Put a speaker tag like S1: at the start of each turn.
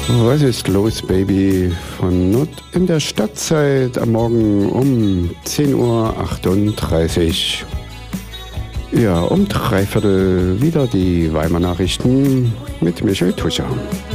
S1: Was ist los, Baby? Von Not in der Stadtzeit am Morgen um 10:38 Uhr. Ja, um 3/4 wieder die Weimar Nachrichten mit Michael Tuscher.